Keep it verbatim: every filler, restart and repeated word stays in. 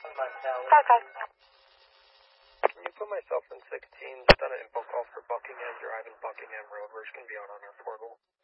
Okay. Can you put myself in sixteen? Just on an info call for Buckingham Drive and Buckingham Road. We're just going to be out on our portal.